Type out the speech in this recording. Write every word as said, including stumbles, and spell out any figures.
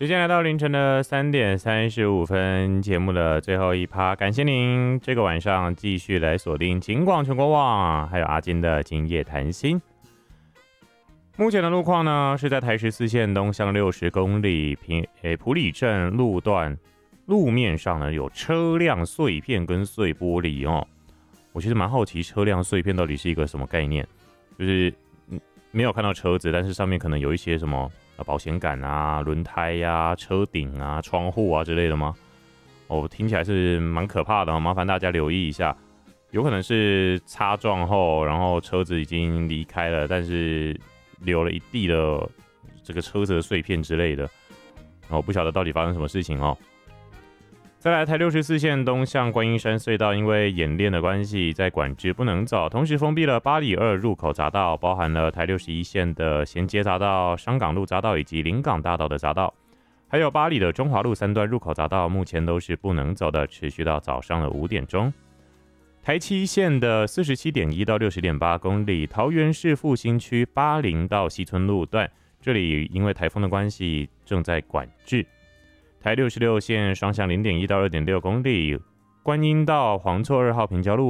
时间来到凌晨的三点三十五分，节目的最后一趴，感谢您这个晚上继续来锁定警广全国网，还有阿金的今夜谈心。目前的路况呢，是在台十四线东向六十公里平诶埔里镇路段路面上呢有车辆碎片跟碎玻璃哦。我其实蛮好奇车辆碎片到底是一个什么概念，就是没有看到车子，但是上面可能有一些什么保险杆啊、轮胎啊、车顶啊、窗户啊之类的吗？哦，听起来是蛮可怕的，麻烦大家留意一下。有可能是擦撞后，然后车子已经离开了，但是留了一地的这个车子的碎片之类的，我不晓得到底发生什么事情哦。再来，台六十四线东向观音山隧道，因为演练的关系，在管制不能走，同时封闭了八里二入口匝道，包含了台六十一线的衔接匝道、商港路匝道以及临港大道的匝道，还有八里的中华路三段入口匝道，目前都是不能走的，持续到早上的五点钟。台七线的四十七点一到六十点八公里，桃园市复兴区八零到西村路段，这里因为台风的关系正在管制。台六十六线双向零点一到二点六公里，观音到黄厝二号平交路